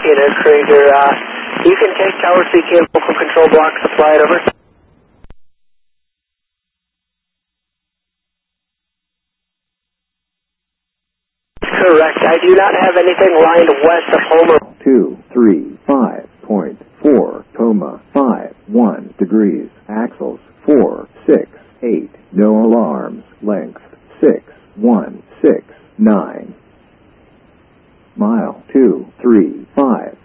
Peter Krieger. You can take Tower CK local control block supplied over. Correct. I do not have anything lined west of Homer. 235.4, coma, 51 degrees, axles, 468, no alarms, length, 6169. Mile 235.